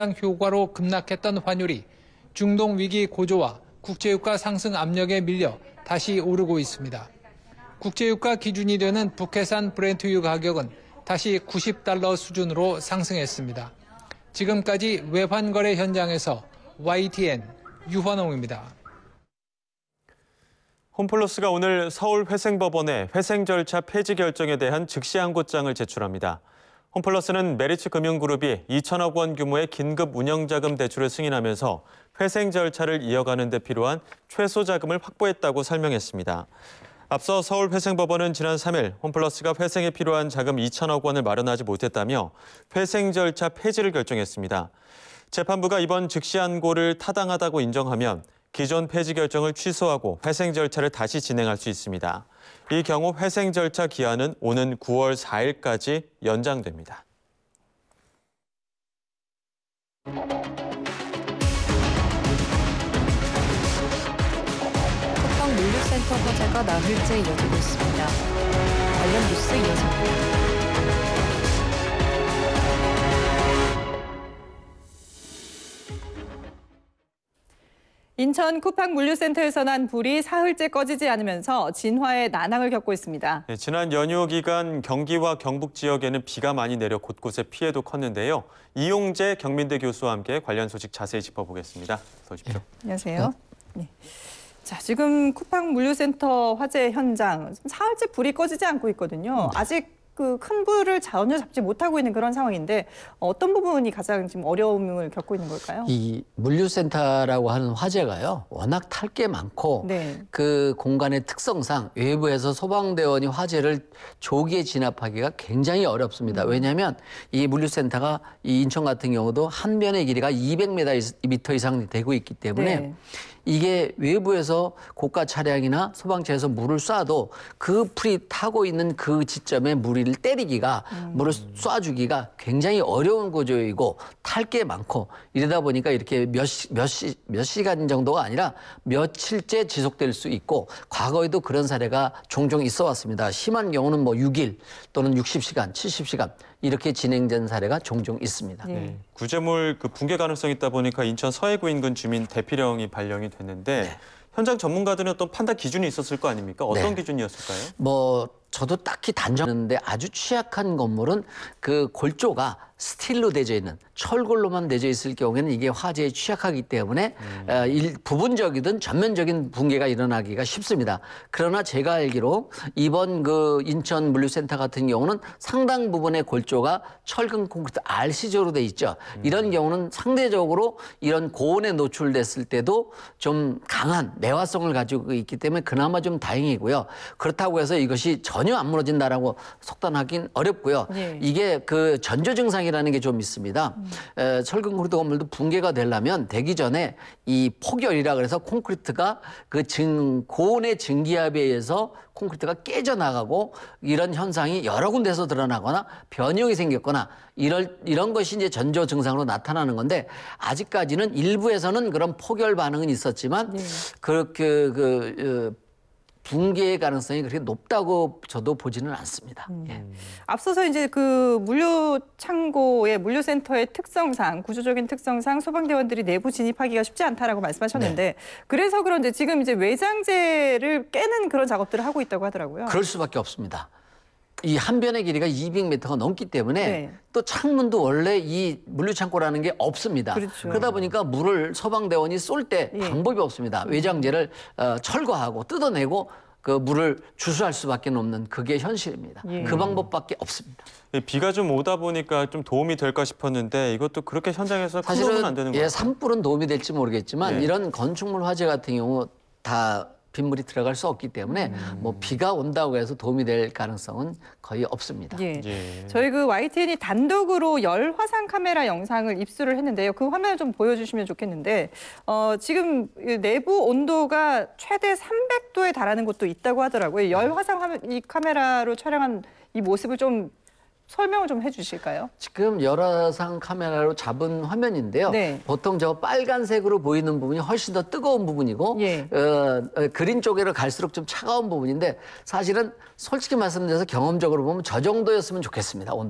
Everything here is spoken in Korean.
효과로 급락했던 환율이 중동 위기 고조와 국제유가 상승 압력에 밀려 다시 오르고 있습니다. 국제유가 기준이 되는 북해산 브렌트유 가격은 다시 $90 수준으로 상승했습니다. 지금까지 외환거래 현장에서 YTN 유환홍입니다. 홈플러스가 오늘 서울회생법원에 회생 절차 폐지 결정에 대한 즉시항고장을 제출합니다. 홈플러스는 메리츠금융그룹이 2천억 원 규모의 긴급 운영자금 대출을 승인하면서 회생 절차를 이어가는 데 필요한 최소 자금을 확보했다고 설명했습니다. 앞서 서울회생법원은 지난 3일 홈플러스가 회생에 필요한 자금 2천억 원을 마련하지 못했다며 회생 절차 폐지를 결정했습니다. 재판부가 이번 즉시항고를 타당하다고 인정하면 기존 폐지 결정을 취소하고 회생 절차를 다시 진행할 수 있습니다. 이 경우 회생 절차 기한은 오는 9월 4일까지 연장됩니다. 물류센터 화재가 나흘째 이어지고 있습니다. 관련 뉴스 이어집니다. 인천 쿠팡 물류센터에서 난 불이 사흘째 꺼지지 않으면서 진화의 난항을 겪고 있습니다. 네, 지난 연휴 기간 경기와 경북 지역에는 비가 많이 내려 곳곳에 피해도 컸는데요. 이용재 경민대 교수와 함께 관련 소식 자세히 짚어보겠습니다. 어서 오십시오. 네, 안녕하세요. 네. 자, 지금 쿠팡 물류센터 화재 현장 사흘째 불이 꺼지지 않고 있거든요. 아직 그 큰 불을 전혀 잡지 못하고 있는 그런 상황인데 어떤 부분이 가장 지금 어려움을 겪고 있는 걸까요? 이 물류센터라고 하는 화재가요. 워낙 탈 게 많고 그 공간의 특성상 외부에서 소방대원이 화재를 조기에 진압하기가 굉장히 어렵습니다. 왜냐하면 이 물류센터가 이 인천 같은 경우도 한 면의 길이가 200m 이상 되고 있기 때문에 이게 외부에서 고가 차량이나 소방차에서 물을 쏴도 그 불이 타고 있는 그 지점에 물을 때리기가 물을 쏴주기가 굉장히 어려운 구조이고 탈 게 많고 이러다 보니까 이렇게 몇 시간 정도가 아니라 며칠째 지속될 수 있고 과거에도 그런 사례가 종종 있어 왔습니다. 심한 경우는 뭐 6일 또는 60시간, 70시간 이렇게 진행된 사례가 종종 있습니다. 구제물 붕괴 가능성이 있다 보니까 인천 서해구 인근 주민 대피령이 발령이 됐는데 현장 전문가들은 어떤 판단 기준이 있었을 거 아닙니까? 어떤 기준이었을까요? 저도 딱히 단정하는데 아주 취약한 건물은 그 골조가 스틸로 되어 있는 철골로만 되어 있을 경우에는 이게 화재에 취약하기 때문에 부분적이든 전면적인 붕괴가 일어나기가 쉽습니다. 그러나 제가 알기로 이번 그 인천 물류센터 같은 경우는 상당 부분의 골조가 철근 콘크리트 RC조로 돼 있죠. 이런 경우는 상대적으로 이런 고온에 노출됐을 때도 좀 강한 내화성을 가지고 있기 때문에 그나마 좀 다행이고요. 그렇다고 해서 이것이 전혀 안 무너진다라고 속단하긴 어렵고요. 이게 그 전조 증상이라는 게 좀 있습니다. 철근 콘크리트 건물도 붕괴가 되려면 되기 전에 이 폭열이라 그래서 콘크리트가 그 고온의 증기압에 의해서 콘크리트가 깨져나가고 이런 현상이 여러 군데서 드러나거나 변형이 생겼거나 이런 것이 이제 전조 증상으로 나타나는 건데 아직까지는 일부에서는 그런 폭열 반응은 있었지만 그렇게 붕괴의 가능성이 그렇게 높다고 저도 보지는 않습니다. 앞서서 이제 그 물류 창고의 물류센터의 특성상 구조적인 특성상 소방대원들이 내부 진입하기가 쉽지 않다라고 말씀하셨는데 그래서 그런데 지금 이제 외장재를 깨는 그런 작업들을 하고 있다고 하더라고요. 그럴 수밖에 없습니다. 이 한 변의 길이가 200m가 넘기 때문에 또 창문도 원래 이 물류창고라는 게 없습니다. 그러다 보니까 물을 소방대원이 쏠 때 방법이 없습니다. 외장재를 철거하고 뜯어내고 그 물을 주수할 수밖에 없는 그게 현실입니다. 그 방법밖에 없습니다. 비가 좀 오다 보니까 좀 도움이 될까 싶었는데 이것도 그렇게 현장에서 큰 도움은 안 되는 거예요? 산불은 도움이 될지 모르겠지만 이런 건축물 화재 같은 경우 다 빗물이 들어갈 수 없기 때문에 뭐 비가 온다고 해서 도움이 될 가능성은 거의 없습니다. 저희 그 YTN이 단독으로 열 화상 카메라 영상을 입수를 했는데요. 그 화면을 좀 보여주시면 좋겠는데 지금 내부 온도가 최대 300도에 달하는 곳도 있다고 하더라고요. 열 화상 이 카메라로 촬영한 이 모습을 좀 설명을 좀 해주실까요? 지금 열화상 카메라로 잡은 화면인데요. 보통 저 빨간색으로 보이는 부분이 훨씬 더 뜨거운 부분이고 그린 쪽으로 갈수록 좀 차가운 부분인데 사실은 솔직히 말씀드려서 경험적으로 보면 저 정도였으면 좋겠습니다.